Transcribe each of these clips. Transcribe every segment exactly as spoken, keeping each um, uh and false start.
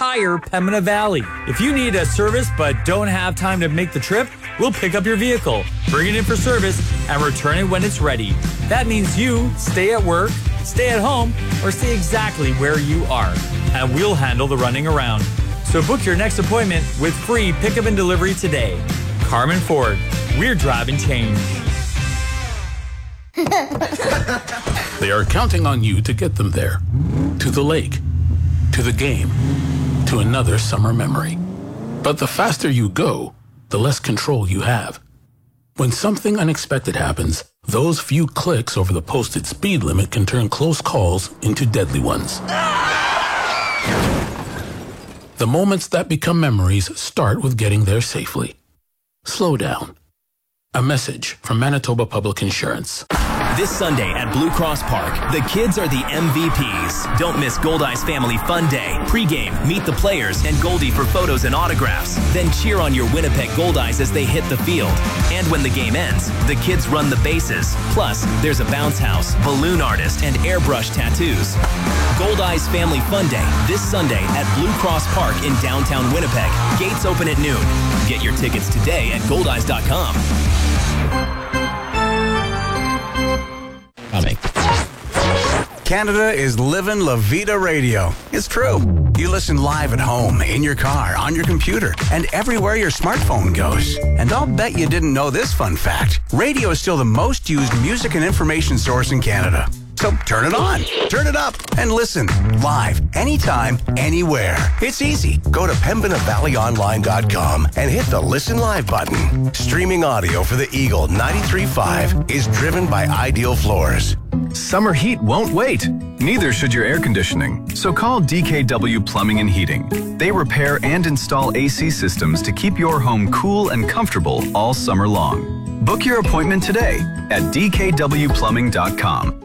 entire Pembina Valley. If you need a service but don't have time to make the trip, we'll pick up your vehicle, bring it in for service, and return it when it's ready. That means you stay at work, stay at home, or stay exactly where you are, and we'll handle the running around. So book your next appointment with free pickup and delivery today. Carmen Ford, we're driving change. They are counting on you to get them there. To the lake, to the game, to another summer memory. But the faster you go, the less control you have. When something unexpected happens, those few clicks over the posted speed limit can turn close calls into deadly ones. The moments that become memories start with getting there safely. Slow down. A message from Manitoba Public Insurance. This Sunday at Blue Cross Park, the kids are the M V Ps. Don't miss Goldeyes Family Fun Day. Pre-game, meet the players and Goldie for photos and autographs. Then cheer on your Winnipeg Goldeyes as they hit the field. And when the game ends, the kids run the bases. Plus, there's a bounce house, balloon artist, and airbrush tattoos. Goldeyes Family Fun Day this Sunday at Blue Cross Park in downtown Winnipeg. Gates open at noon. Get your tickets today at goldeyes dot com. Coming. Canada is living La Vida Radio. It's true. You listen live at home, in your car, on your computer, and everywhere your smartphone goes. And I'll bet you didn't know this fun fact. Radio is still the most used music and information source in Canada. So turn it on, turn it up, and listen live, anytime, anywhere. It's easy. Go to pembina valley online dot com and hit the Listen Live button. Streaming audio for the Eagle ninety-three point five is driven by Ideal Floors. Summer heat won't wait. Neither should your air conditioning. So call D K W Plumbing and Heating. They repair and install A C systems to keep your home cool and comfortable all summer long. Book your appointment today at d k w plumbing dot com.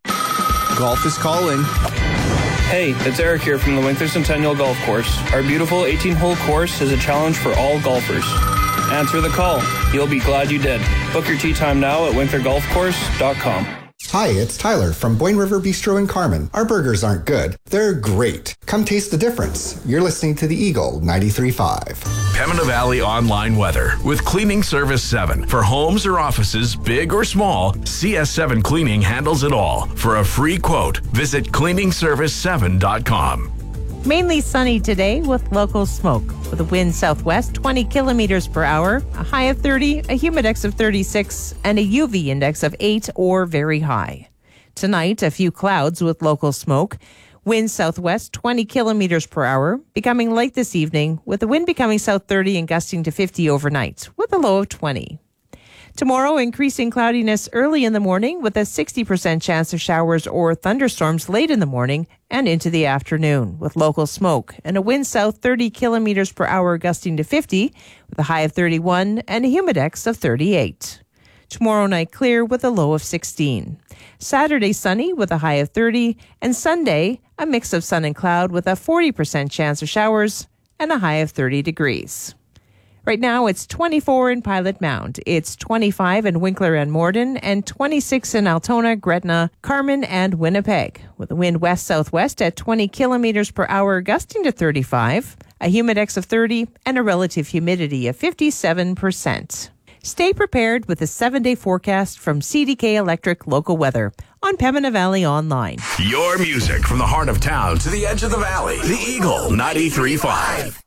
Golf is calling. Hey, it's Eric here from the Winkler Centennial Golf Course. Our beautiful eighteen-hole course is a challenge for all golfers. Answer the call. You'll be glad you did. Book your tee time now at winkler golf course dot com. Hi, it's Tyler from Boyne River Bistro in Carmen. Our burgers aren't good. They're great. Come taste the difference. You're listening to the Eagle ninety-three point five. Pembina Valley Online Weather with Cleaning Service seven. For homes or offices, big or small, C S seven Cleaning handles it all. For a free quote, visit cleaning service seven dot com. Mainly sunny today with local smoke. With a wind southwest twenty kilometers per hour, a high of thirty, a humidex of thirty-six, and a U V index of eight or very high. Tonight, a few clouds with local smoke. Wind southwest twenty kilometers per hour, becoming light this evening, with the wind becoming south thirty and gusting to fifty overnight, with a low of twenty. Tomorrow, increasing cloudiness early in the morning with a sixty percent chance of showers or thunderstorms late in the morning and into the afternoon with local smoke and a wind south thirty kilometers per hour gusting to fifty with a high of thirty-one and a humidex of thirty-eight. Tomorrow night clear with a low of sixteen. Saturday sunny with a high of thirty and Sunday a mix of sun and cloud with a forty percent chance of showers and a high of thirty degrees. Right now, it's twenty-four in Pilot Mound. It's twenty-five in Winkler and Morden, and twenty-six in Altona, Gretna, Carmen, and Winnipeg. With a wind west-southwest at twenty kilometers per hour, gusting to thirty-five, a humidex of thirty, and a relative humidity of fifty-seven percent. Stay prepared with a seven-day forecast from C D K Electric Local Weather on Pembina Valley Online. Your music from the heart of town to the edge of the valley. The Eagle ninety-three point five.